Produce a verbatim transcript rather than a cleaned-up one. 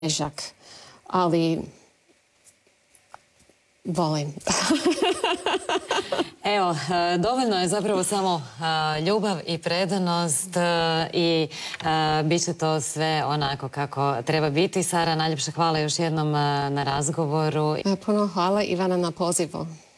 težak, ali volim. Evo, dovoljno je zapravo samo ljubav i predanost i bit će to sve onako kako treba biti. Sara, najljepše hvala još jednom na razgovoru. Puno hvala, Ivana, na pozivu.